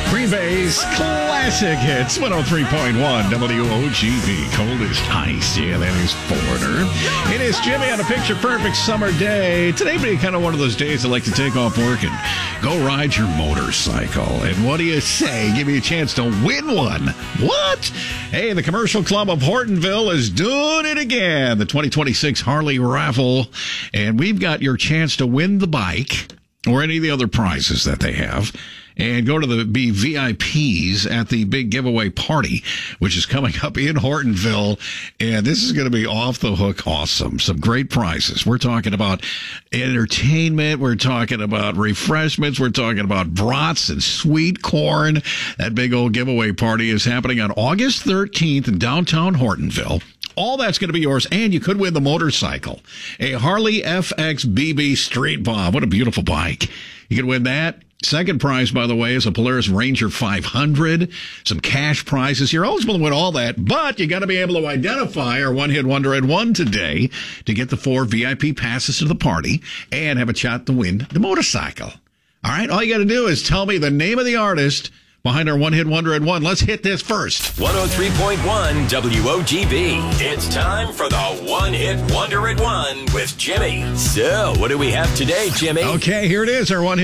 Green Bay's classic hits, 103.1 WOGB, coldest ice. Yeah, that is Foreigner. It is Jimmy on a picture-perfect summer day. Today being kind of one of those days I like to take off work and go ride your motorcycle. And what do you say? Give me a chance to win one. What? Hey, the Commercial Club of Hortonville is doing it again. The 2026 Harley Raffle. And we've got your chance to win the bike or any of the other prizes that they have. And go to be VIPs at the big giveaway party, which is coming up in Hortonville. And this is going to be off the hook awesome. Some great prizes. We're talking about entertainment. We're talking about refreshments. We're talking about brats and sweet corn. That big old giveaway party is happening on August 13th in downtown Hortonville. All that's going to be yours, and you could win the motorcycle. A Harley FX BB Street Bob. What a beautiful bike. You could win that. Second prize, by the way, is a Polaris Ranger 500. Some cash prizes. You're eligible to win all that, but you got to be able to identify our one-hit wonder at one today to get the 4 VIP passes to the party and have a shot to win the motorcycle. All right? All you got to do is tell me the name of the artist behind our one-hit wonder at one. Let's hit this first. 103.1 WOGB. It's time for the one-hit wonder at one with Jimmy. So, what do we have today, Jimmy? Okay, here it is, our one-hit